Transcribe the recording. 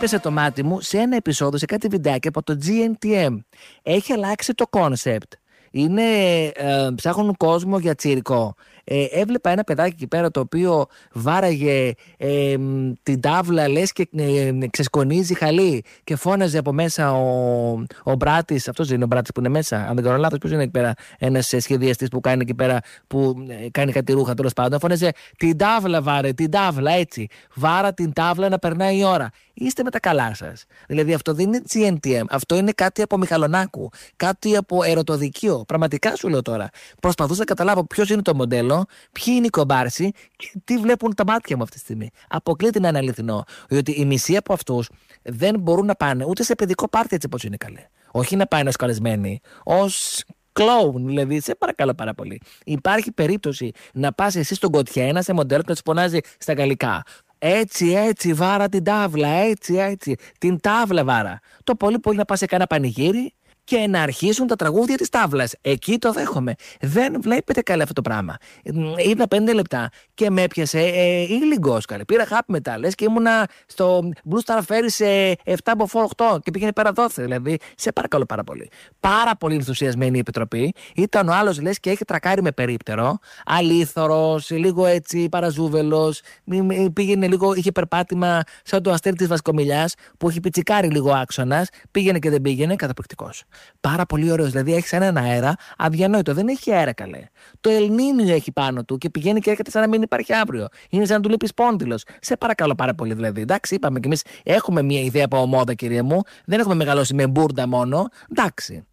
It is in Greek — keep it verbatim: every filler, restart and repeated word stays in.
έπεσε το μάτι μου σε ένα επεισόδιο, σε κάτι βιντεάκι από το τζι εν τι εμ. Έχει αλλάξει το κόνσεπτ. Είναι, ε, ψάχνουν κόσμο για τσίρκο. Ε, έβλεπα ένα παιδάκι εκεί πέρα το οποίο βάραγε ε, την τάβλα, λες, και ε, ξεσκονίζει χαλί και φώναζε από μέσα ο, ο Μπράτης. Αυτός είναι ο Μπράτης που είναι μέσα, αν δεν κάνω λάθος. Ποιος είναι εκεί πέρα, ένας σχεδιαστής που κάνει εκεί πέρα, που ε, κάνει κάτι ρούχα, τέλος πάντων. Φώναζε την τάβλα, βάρε, την τάβλα, έτσι. Βάρα την τάβλα να περνάει η ώρα. Είστε με τα καλά σας. Δηλαδή αυτό δεν είναι τζι εν τι εμ, αυτό είναι κάτι από Μιχαλονάκου, κάτι από ερωτοδικείο. Πραγματικά σου λέω τώρα. Προσπαθούσα να καταλάβω ποιος είναι το μοντέλο, ποιοι είναι οι κομπάρσοι και τι βλέπουν τα μάτια μου αυτή τη στιγμή. Αποκλείται να είναι αληθινό. Διότι η μισή από αυτούς δεν μπορούν να πάνε ούτε σε παιδικό πάρτι έτσι όπως είναι καλέ. Όχι να πάνε ως καλεσμένοι, ως κλόουν, δηλαδή, σε παρακαλώ πάρα πολύ. Υπάρχει περίπτωση να πας εσύ στον Κοτιένα σε μοντέλο και να σου φωνάζει στα γαλλικά. Έτσι, έτσι, βάρα την τάβλα, έτσι, έτσι. Την τάβλα βάρα. Το πολύ πολύ να πας σε κάνα πανηγύρι και να αρχίσουν τα τραγούδια της τάβλας. Εκεί το δέχομαι. Δεν βλέπετε καλά αυτό το πράγμα. Ήρθα πέντε λεπτά και με έπιασε ε, ήλιγκος, καλέ. Πήρα χάπι μετά, λες, και ήμουνα στο Blue Star Ferry σε επτά από οκτώ και πήγαινε πέρα δόθε. Δηλαδή, σε παρακαλώ πάρα πολύ. Πάρα πολύ ενθουσιασμένη η επιτροπή. Ήταν ο άλλος, λες, και έχει τρακάρει με περίπτερο. Αλήθωρος, λίγο έτσι, παραζούβελος. Πήγαινε λίγο, είχε περπάτημα σαν το αστέρι της Βασκομιλιάς που έχει πιτσικάρει λίγο άξονας. Πήγαινε και δεν πήγαινε, καταπληκτικός. Πάρα πολύ ωραίος. Δηλαδή έχει έναν αέρα αδιανόητο. Δεν έχει αέρα, καλέ. Το Ελνίνιο έχει πάνω του και πηγαίνει και έρχεται σαν να μην υπάρχει αύριο. Είναι σαν να του λείπει σπόντιλος. Σε παρακαλώ πάρα πολύ, δηλαδή. Εντάξει, είπαμε κι εμείς έχουμε μια ιδέα από ομόδα, κύριε μου. Δεν έχουμε μεγαλώσει με μπουρντα μόνο. Εντάξει.